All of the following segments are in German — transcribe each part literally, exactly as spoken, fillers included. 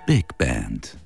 Big Band.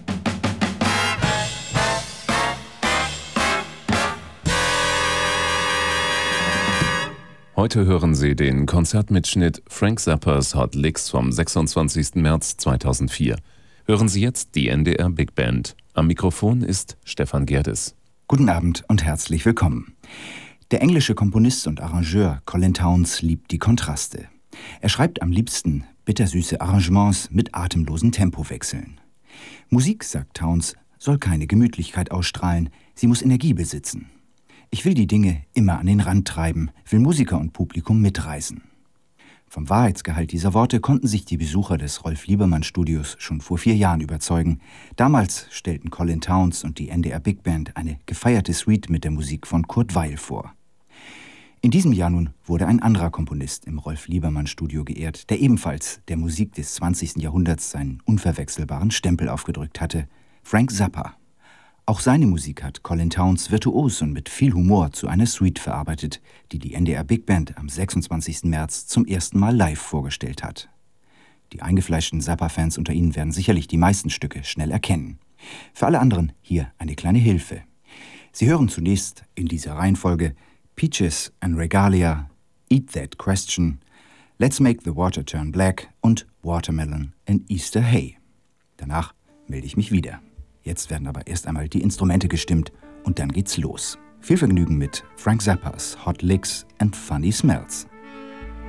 Heute hören Sie den Konzertmitschnitt Frank Zappas Hot Licks vom sechsundzwanzigsten März zweitausendvier. Hören Sie jetzt die N D R Big Band. Am Mikrofon ist Stefan Gerdes. Guten Abend und herzlich willkommen. Der englische Komponist und Arrangeur Colin Townes liebt die Kontraste. Er schreibt am liebsten bittersüße Arrangements mit atemlosen Tempowechseln. Musik, sagt Townes, soll keine Gemütlichkeit ausstrahlen, sie muss Energie besitzen. Ich will die Dinge immer an den Rand treiben, will Musiker und Publikum mitreißen. Vom Wahrheitsgehalt dieser Worte konnten sich die Besucher des Rolf-Liebermann-Studios schon vor vier Jahren überzeugen. Damals stellten Colin Townes und die N D R Big Band eine gefeierte Suite mit der Musik von Kurt Weill vor. In diesem Jahr nun wurde ein anderer Komponist im Rolf-Liebermann-Studio geehrt, der ebenfalls der Musik des zwanzigsten Jahrhunderts seinen unverwechselbaren Stempel aufgedrückt hatte: Frank Zappa. Auch seine Musik hat Colin Townes virtuos und mit viel Humor zu einer Suite verarbeitet, die die N D R Big Band am sechsundzwanzigsten März zum ersten Mal live vorgestellt hat. Die eingefleischten Zappa-Fans unter Ihnen werden sicherlich die meisten Stücke schnell erkennen. Für alle anderen hier eine kleine Hilfe. Sie hören zunächst in dieser Reihenfolge Peaches and Regalia, Eat That Question, Let's Make the Water Turn Black und Watermelon and Easter Hay. Danach melde ich mich wieder. Jetzt werden aber erst einmal die Instrumente gestimmt und dann geht's los. Viel Vergnügen mit Frank Zappas Hot Licks and Funny Smells.